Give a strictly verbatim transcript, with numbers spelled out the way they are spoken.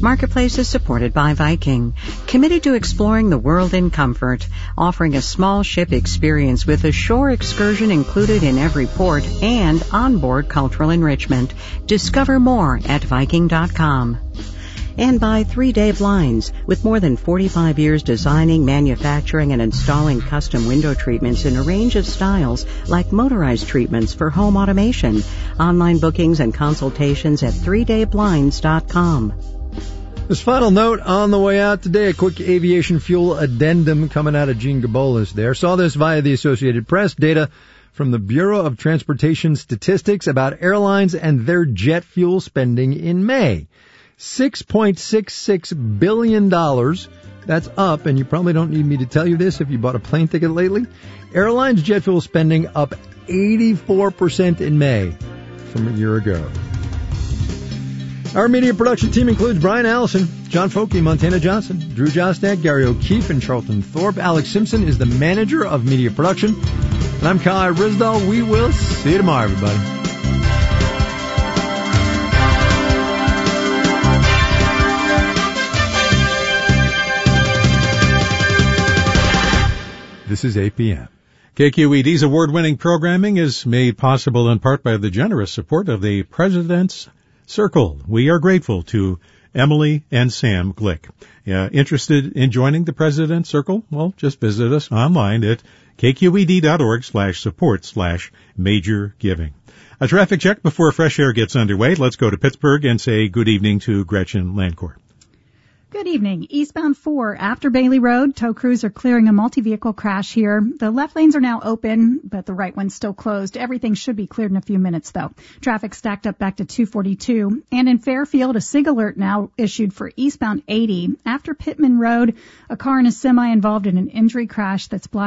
Marketplace is supported by Viking, committed to exploring the world in comfort, offering a small ship experience with a shore excursion included in every port and onboard cultural enrichment. Discover more at Viking dot com. And by three day Blinds. With more than forty-five years designing, manufacturing, and installing custom window treatments in a range of styles like motorized treatments for home automation. Online bookings and consultations at three day blinds dot com. This final note on the way out today, a quick aviation fuel addendum coming out of Gene Gabolis there. Saw this via the Associated Press. Data from the Bureau of Transportation Statistics about airlines and their jet fuel spending in May. six point six six billion dollars. That's up, and you probably don't need me to tell you this if you bought a plane ticket lately. Airlines jet fuel spending up eighty-four percent in May from a year ago. Our media production team includes Brian Allison, John Folke, Montana Johnson, Drew Jostak, Gary O'Keefe, and Charlton Thorpe. Alex Simpson is the manager of media production. And I'm Kyle Risdall. We will see you tomorrow, everybody. This is A P M. K Q E D's award-winning programming is made possible in part by the generous support of the President's Circle. We are grateful to Emily and Sam Glick. Uh, interested in joining the President's Circle? Well, just visit us online at kqed.org slash support slash major giving. A traffic check before Fresh Air gets underway. Let's go to Pittsburgh and say good evening to Gretchen Landcourt. Good evening. Eastbound four after Bailey Road. Tow crews are clearing a multi-vehicle crash here. The left lanes are now open, but the right one's still closed. Everything should be cleared in a few minutes, though. Traffic stacked up back to two forty-two. And in Fairfield, a SIG alert now issued for eastbound eighty. After Pittman Road, a car and a semi involved in an injury crash that's blocked